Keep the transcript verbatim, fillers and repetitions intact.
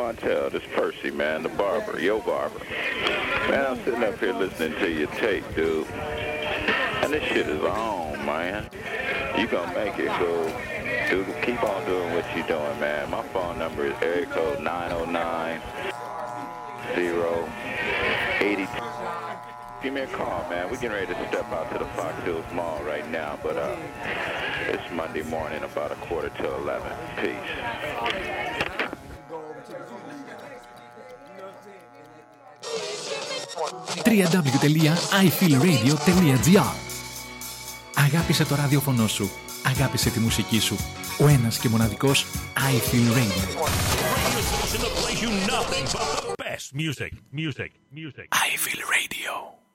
Montel, this Percy, man, the barber, your barber. Man, I'm sitting up here listening to your tape, dude. And this shit is on, man. You gonna make it, go. Dude, keep on doing what you doing, man. My phone number is area code nine oh nine, zero, eighty. Give me a call, man. We're getting ready to step out to the Fox Hills Mall right now, but uh, it's Monday morning, about a quarter to eleven. Peace. double-u double-u double-u τελεία άι φιλ ρέιντιο τελεία τζι άρ. Αγάπησε το ραδιόφωνο σου. Αγάπησε τη μουσική σου. Ο ένας και μοναδικός iFeel Radio. Best music, music, music. iFeel Radio.